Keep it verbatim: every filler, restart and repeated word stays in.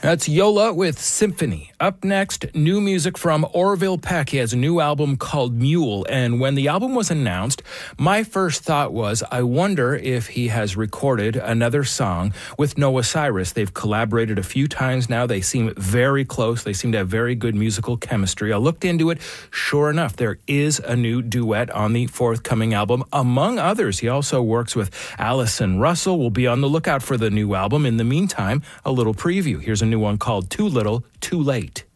That's Yola with Symphony. Up next, new music from Orville Peck. He has a new album called Mule, and when the album was announced, my first thought was, I wonder if he has recorded another song with Noah Cyrus. They've collaborated a few times now. They seem very close. They seem to have very good musical chemistry. I looked into it. Sure enough, there is a new duet on the forthcoming album. Among others, he also works with Allison Russell. We'll be on the lookout for the new album. In the meantime, a little preview. Here's a new one called Too Little, Too Late.